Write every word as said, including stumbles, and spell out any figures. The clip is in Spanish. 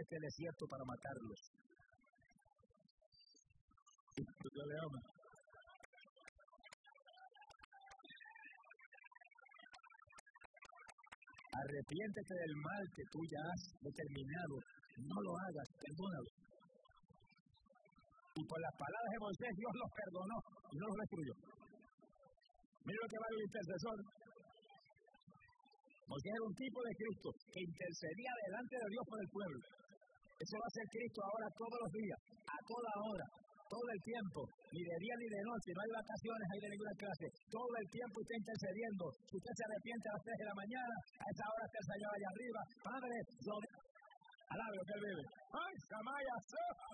este desierto para matarlos. Dios le ama. Arrepiéntete del mal que tú ya has determinado. No lo hagas, perdónalo. Y por las palabras de Moisés, Dios los perdonó y no los destruyó. Mira lo que va el intercesor. Moisés era un tipo de Cristo que intercedía delante de Dios por el pueblo. Eso va a ser Cristo ahora todos los días, a toda hora, todo el tiempo, ni de día ni de noche, no hay vacaciones, hay de ninguna clase. Todo el tiempo está intercediendo. Si usted se arrepiente a las tres de la mañana, a esa hora está el Señor allá arriba. Padre, yo alabe lo que él vive. ¡Ay, Samaya!